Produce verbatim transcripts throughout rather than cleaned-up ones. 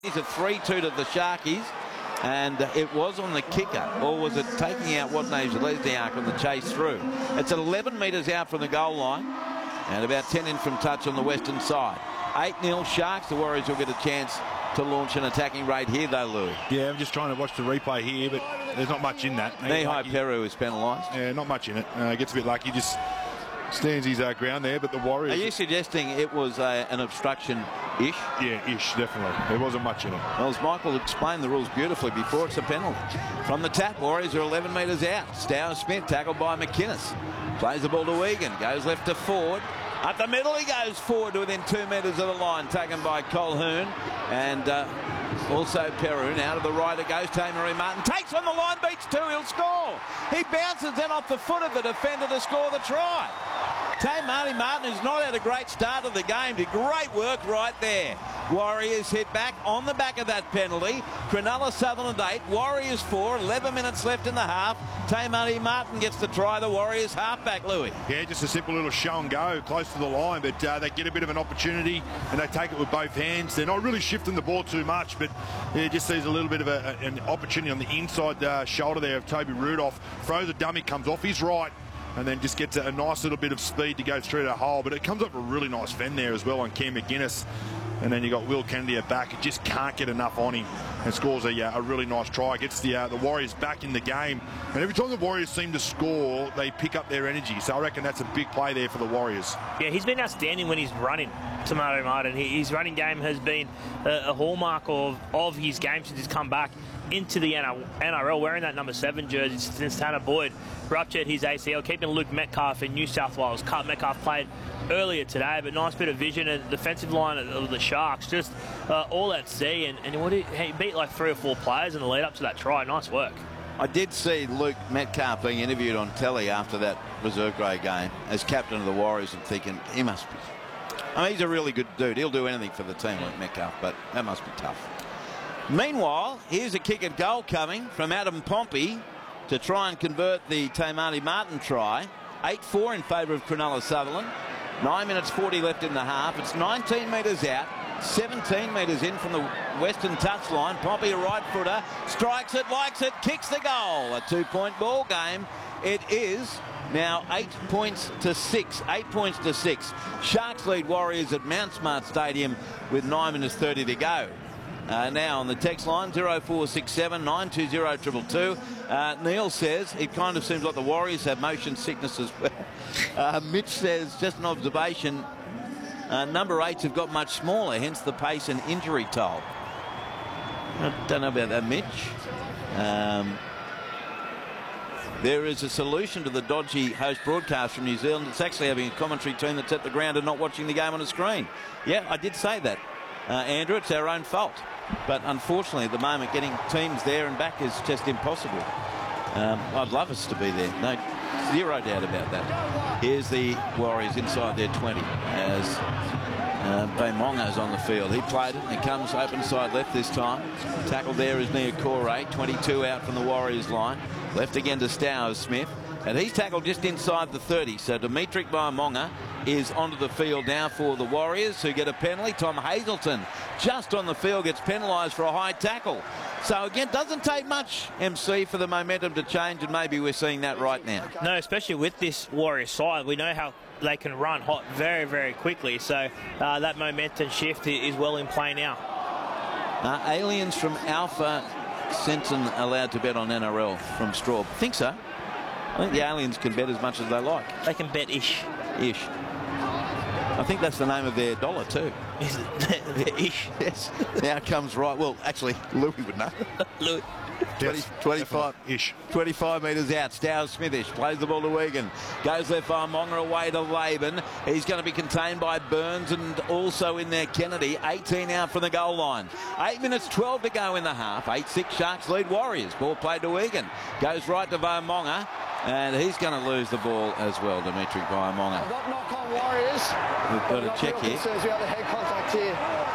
It's a three two to the Sharkies, and it was on the kicker, or was it taking out what name's Lesniak on the chase through? It's eleven metres out from the goal line, and about ten in from touch on the western side. eight nil Sharks. The Warriors will get a chance to launch an attacking raid here, though, Louis. Yeah, I'm just trying to watch the replay here, but there's not much in that. Nihai Peru is penalised. Yeah, not much in it. Uh, gets a bit lucky, just stands his uh, ground there, but the Warriors... Are you suggesting it was uh, an obstruction-ish? Yeah, ish, definitely. There wasn't much in it. Well, as Michael explained the rules beautifully before, it's a penalty. From the tap, Warriors are eleven metres out. Stowers Smith tackled by McInnes. Plays the ball to Egan. Goes left to Ford. Up the middle he goes forward to within two metres of the line, taken by Colquhoun. And uh, also Perroon. Out of the right it goes. Te Maire Martin takes on the line, beats two, he'll score. He bounces then off the foot of the defender to score the try. Te Maire Martin, who's not had a great start of the game, did great work right there. Warriors hit back on the back of that penalty. Cronulla Sutherland eight, Warriors four, eleven minutes left in the half. Te Maire Martin gets the try, the Warriors halfback, Louis. Yeah, just a simple little show and go close to the line, but uh, they get a bit of an opportunity and they take it with both hands. They're not really shifting the ball too much, but yeah, just sees a little bit of a, an opportunity on the inside uh, shoulder there of Toby Rudolph. Throws a dummy, comes off his right, and then just gets a, a nice little bit of speed to go through the hole. But it comes up a really nice fend there as well on Cam McInnes. And then you got Will Kennedy at back. It just can't get enough on him and scores a, a really nice try. Gets the uh, the Warriors back in the game. And every time the Warriors seem to score, they pick up their energy. So I reckon that's a big play there for the Warriors. Yeah, he's been outstanding when he's running, Te Maire Martin. His running game has been a, a hallmark of, of his game since he's come back into the N R L, wearing that number seven jersey since Tanner Boyd ruptured his A C L, keeping Luke Metcalf in New South Wales. Cut Metcalf played earlier today, but nice bit of vision. And the defensive line of the Sharks, just uh, all at sea. And, and what he, he beat like three or four players in the lead up to that try. Nice work. I did see Luke Metcalf being interviewed on telly after that reserve grade game as captain of the Warriors, and thinking he must be. I mean, he's a really good dude. He'll do anything for the team, Luke Metcalf, but that must be tough. Meanwhile, here's a kick at goal coming from Adam Pompey to try and convert the Te Maire Martin try. eight four in favour of Cronulla Sutherland. nine minutes forty left in the half. It's nineteen metres out, seventeen metres in from the western touchline. Pompey, a right footer, strikes it, likes it, kicks the goal. A two-point ball game. It is now eight points to six. Eight points to six. Sharks lead Warriors at Mount Smart Stadium with nine minutes thirty to go. Uh, now on the text line, zero four six seven nine two zero two two two. Uh, Neil says it kind of seems like the Warriors have motion sickness as well. Uh, Mitch says, just an observation, uh, number eights have got much smaller, hence the pace and injury toll. I don't know about that, Mitch. Um, there is a solution to the dodgy host broadcast from New Zealand. It's actually having a commentary team that's at the ground and not watching the game on a screen. Yeah, I did say that. Uh, Andrew, it's our own fault. But unfortunately, at the moment, getting teams there and back is just impossible. Um, I'd love us to be there. No, zero doubt about that. Here's the Warriors inside their twenty as uh, Baimonga's on the field. He played it and he comes open side left this time. Tackled there is Niokore, twenty-two out from the Warriors line. Left again to Stowers Smith. And he's tackled just inside the thirty. So Dimitri Baimonga is onto the field now for the Warriors, who get a penalty. Tom Hazelton just on the field gets penalised for a high tackle. So again, doesn't take much, M C, for the momentum to change, and maybe we're seeing that right now. No, especially with this Warriors side, we know how they can run hot very, very quickly. So uh, that momentum shift is well in play now. Uh, aliens from Alpha Senton allowed to bet on N R L from Straub. Think so? I think the aliens can bet as much as they like. They can bet ish. Ish. I think that's the name of their dollar too. Is it? Ish. Yes. Now comes right. Well, actually, Louis would know. Louis. twenty, twenty-five ish. twenty-five metres out. Stowers Smithish plays the ball to Egan. Goes left by Monga away to Laban. He's going to be contained by Burns, and also in there Kennedy. eighteen out from the goal line. eight minutes twelve to go in the half. eight six Sharks lead Warriors. Ball played to Egan. Goes right to Baimonga. And he's going to lose the ball as well, Dimitri Baimonga. Got knock on Warriors. We've got a check here. Says we have a head contact here.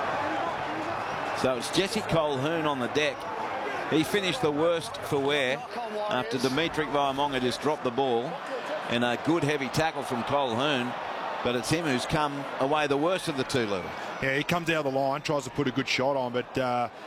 So it's Jesse Colquhoun on the deck. He finished the worst for wear after Dimitri Baimonga just dropped the ball. And a good heavy tackle from Colquhoun. But it's him who's come away the worst of the two, Louis. Yeah, he comes out of the line, tries to put a good shot on, but uh,